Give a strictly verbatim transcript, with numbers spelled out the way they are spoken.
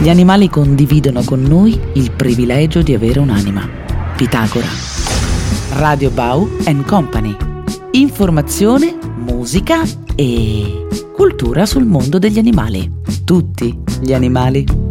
Gli animali condividono con noi il privilegio di avere un'anima. Pitagora. Radio Bau and Company. Informazione, musica e cultura sul mondo degli animali. Tutti gli animali.